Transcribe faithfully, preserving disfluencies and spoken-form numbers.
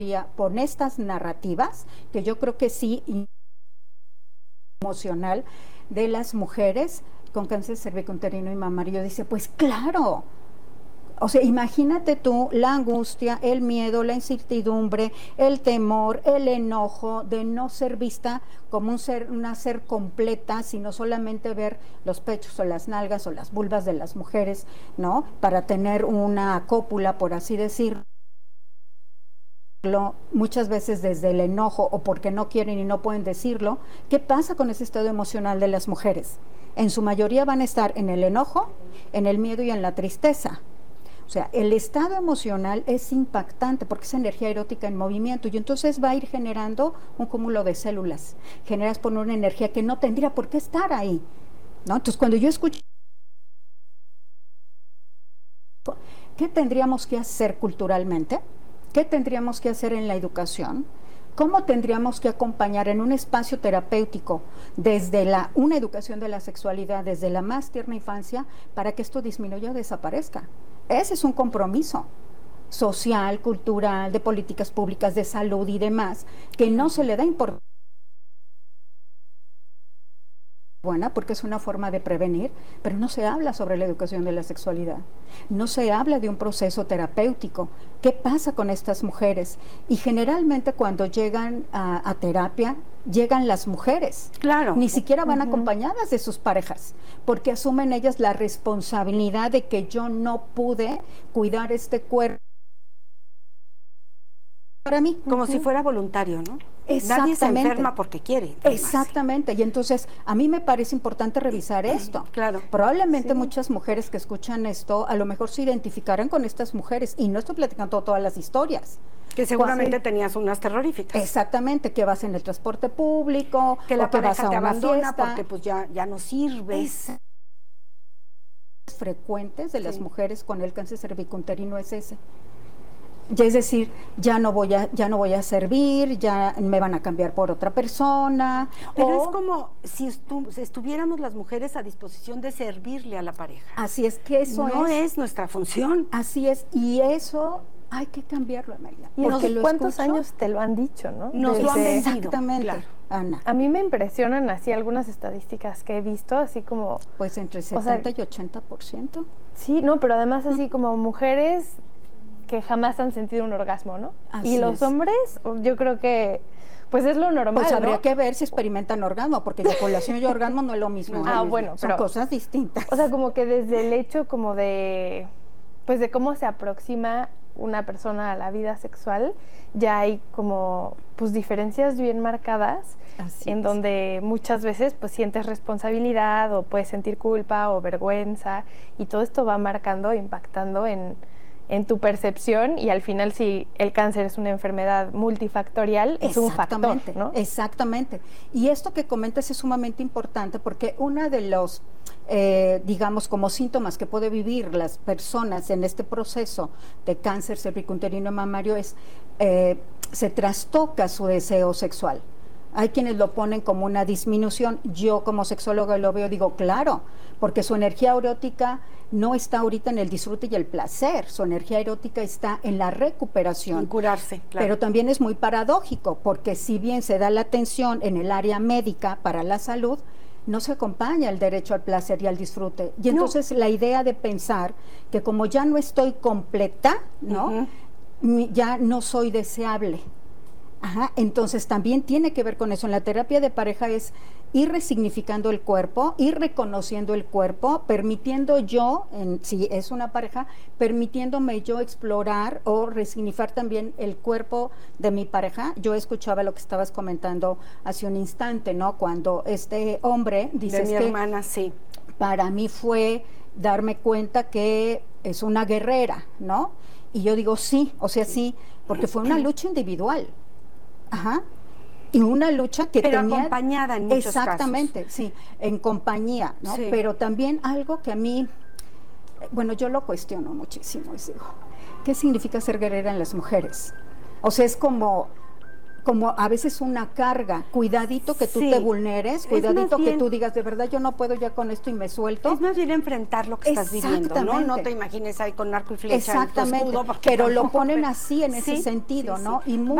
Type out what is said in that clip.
por estas narrativas, que yo creo que sí, emocional de las mujeres con cáncer cervicuterino y mamario, dice, pues claro, o sea, imagínate tú la angustia, el miedo, la incertidumbre, el temor, el enojo de no ser vista como un ser, una ser completa, sino solamente ver los pechos o las nalgas o las vulvas de las mujeres, ¿no? Para tener una cópula, por así decirlo. Muchas veces desde el enojo o porque no quieren y no pueden decirlo. ¿Qué pasa con ese estado emocional de las mujeres? En su mayoría van a estar en el enojo, en el miedo y en la tristeza. O sea, el estado emocional es impactante porque es energía erótica en movimiento y entonces va a ir generando un cúmulo de células. Generas por una energía que no tendría por qué estar ahí, ¿no? Entonces, cuando yo escucho, ¿qué tendríamos que hacer culturalmente? ¿Qué tendríamos que hacer en la educación? ¿Cómo tendríamos que acompañar en un espacio terapéutico desde la, una educación de la sexualidad, desde la más tierna infancia, para que esto disminuya o desaparezca? Ese es un compromiso social, cultural, de políticas públicas, de salud y demás, que no se le da importancia. Buena, porque es una forma de prevenir, pero no se habla sobre la educación de la sexualidad, no se habla de un proceso terapéutico. ¿Qué pasa con estas mujeres? Y generalmente cuando llegan a, a terapia, llegan las mujeres, claro, ni siquiera van uh-huh. acompañadas de sus parejas, porque asumen ellas la responsabilidad de que yo no pude cuidar este cuerpo para mí. Como uh-huh. si fuera voluntario, ¿no? Nadie se enferma porque quiere enfermarse. Exactamente, y entonces a mí me parece importante revisar esto. Claro. Probablemente sí. muchas mujeres que escuchan esto a lo mejor se identificarán con estas mujeres, y no estoy platicando todas las historias. Que seguramente sí. tenías unas terroríficas. Exactamente, que vas en el transporte público, que la o que vas a te una abandona fiesta. porque pues ya, ya no sirves. Es frecuentes de las sí. mujeres con el cáncer cervicuterino es ese. Ya es decir, ya no voy a, ya no voy a servir, ya me van a cambiar por otra persona. Pero o, es como si, estu, si estuviéramos las mujeres a disposición de servirle a la pareja. Así es, que eso no es. es nuestra función. Así es, y eso hay que cambiarlo, Amelia. Y nos, ¿cuántos escucho? años te lo han dicho, no? Nos Desde, lo han vencido. Exactamente, claro. Ana. A mí me impresionan así algunas estadísticas que he visto, así como... Pues entre setenta y ochenta por ciento. Sí, no, pero además así como mujeres que jamás han sentido un orgasmo, ¿no? Así y los es. hombres, yo creo que, pues es lo normal, Pues habría ¿no? que ver si experimentan orgasmo, porque eyaculación y orgasmo no es lo mismo. Ah, ¿eh? bueno, son pero, cosas distintas. O sea, como que desde el hecho como de, pues de cómo se aproxima una persona a la vida sexual, ya hay como, pues diferencias bien marcadas, Así en es. donde muchas veces pues sientes responsabilidad o puedes sentir culpa o vergüenza, y todo esto va marcando, impactando en en tu percepción, y al final si el cáncer es una enfermedad multifactorial, es un factor, ¿no? Exactamente. Y esto que comentas es sumamente importante porque uno de los, eh, digamos, como síntomas que puede vivir las personas en este proceso de cáncer cervicuterino mamario es, eh, se trastoca su deseo sexual. Hay quienes lo ponen como una disminución. Yo como sexóloga lo veo, digo, claro, porque su energía erótica no está ahorita en el disfrute y el placer, su energía erótica está en la recuperación. En curarse, claro. Pero también es muy paradójico, porque si bien se da la atención en el área médica para la salud, no se acompaña el derecho al placer y al disfrute. Y entonces no. la idea de pensar que como ya no estoy completa, ¿no? Uh-huh. ya no soy deseable. Ajá, entonces también tiene que ver con eso. En la terapia de pareja es ir resignificando el cuerpo, ir reconociendo el cuerpo, permitiendo yo, en, si es una pareja, permitiéndome yo explorar o resignificar también el cuerpo de mi pareja. Yo escuchaba lo que estabas comentando hace un instante, ¿no? Cuando este hombre dice de mi que hermana, sí. Para mí fue darme cuenta que es una guerrera, ¿no? Y yo digo sí, o sea sí, porque fue una lucha individual. Ajá. Y una lucha que pero tenía acompañada en muchos exactamente, casos. sí, en compañía, ¿no? Sí. Pero también algo que a mí, bueno, yo lo cuestiono muchísimo, y digo, ¿qué significa ser guerrera en las mujeres? O sea, es como, como a veces una carga, cuidadito que tú Sí. te vulneres, Es cuidadito más que bien- tú digas, de verdad yo no puedo ya con esto y me suelto. Es más bien enfrentar lo que estás viviendo, ¿no? No Exactamente. te imagines ahí con arco y flecha en tu Exactamente, escudo, porque pero lo tampoco- ponen así en ese Sí, sentido, sí, ¿no? sí. Y